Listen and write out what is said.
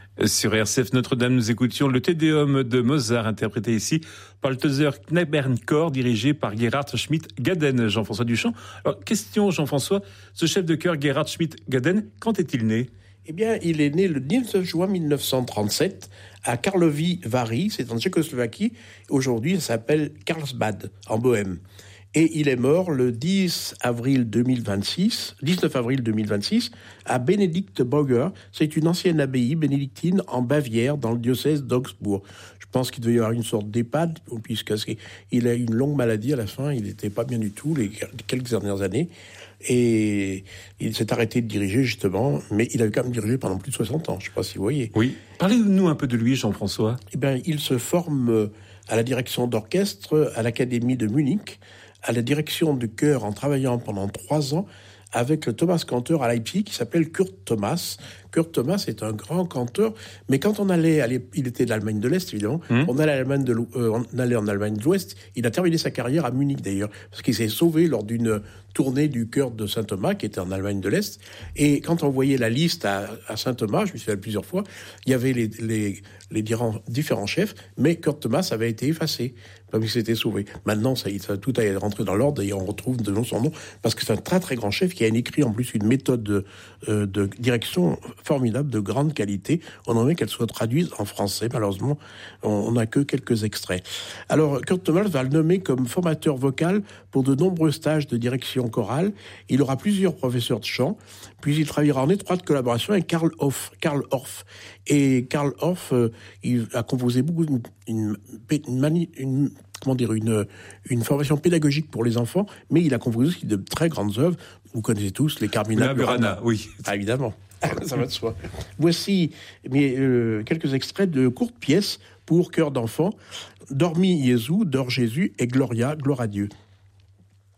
Sur RCF Notre-Dame, nous écoutions le Te Deum de Mozart, interprété ici par le Teuzer Knabernchor, dirigé par Gerhard Schmidt-Gaden. Jean-François Duchamp. Alors, question, Jean-François, ce chef de chœur, Gerhard Schmidt-Gaden, quand est-il né ? Eh bien, il est né le 19 juin 1937 à Karlovy Vary, c'est en Tchécoslovaquie. Aujourd'hui, ça s'appelle Carlsbad, en Bohême. Et il est mort le 19 avril 2026, à Benediktbürger. C'est une ancienne abbaye bénédictine en Bavière, dans le diocèse d'Augsbourg. Je pense qu'il devait y avoir une sorte d'EHPAD, puisqu'il a eu une longue maladie à la fin. Il n'était pas bien du tout les quelques dernières années. Et il s'est arrêté de diriger, justement, mais il avait quand même dirigé pendant plus de 60 ans. Je ne sais pas si vous voyez. Oui. Parlez-nous un peu de lui, Jean-François. Eh bien, il se forme à la direction d'orchestre à l'Académie de Munich, à la direction du chœur en travaillant pendant 3 ans avec le Thomas Cantor à Leipzig qui s'appelle Kurt Thomas. Kurt Thomas est un grand canteur, mais quand on allait, il était de l'Allemagne de l'Est évidemment, on allait en Allemagne de l'Ouest, il a terminé sa carrière à Munich d'ailleurs, parce qu'il s'est sauvé lors d'une tournée du chœur de Saint-Thomas qui était en Allemagne de l'Est, et quand on voyait la liste à Saint-Thomas, je me suis allé plusieurs fois, il y avait les différents chefs, mais Kurt Thomas avait été effacé, comme il s'était sauvé. Maintenant, tout a rentré dans l'ordre et on retrouve de nouveau son nom, parce que c'est un très très grand chef qui a écrit en plus une méthode de direction formidable, de grande qualité. On aimerait qu'elle soit traduite en français. Malheureusement, on n'a que quelques extraits. Alors, Kurt Thomas va le nommer comme formateur vocal pour de nombreux stages de direction chorale. Il aura plusieurs professeurs de chant, puis il travaillera en étroite collaboration avec Karl Orff. Et Karl Orff, il a composé beaucoup une formation pédagogique pour les enfants, mais il a composé aussi de très grandes œuvres. Vous connaissez tous les Carmina Burana, oui. Ah, évidemment. Ça va de soi. Voici quelques extraits de courtes pièces pour chœur d'enfants. Dormi Jésus, dors Jésus et Gloria, gloire à Dieu.